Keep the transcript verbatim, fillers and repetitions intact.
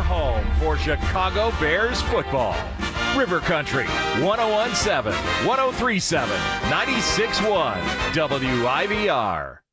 home for Chicago Bears football. River Country, one oh one point seven, one oh three point seven, ninety-six point one, W I V R.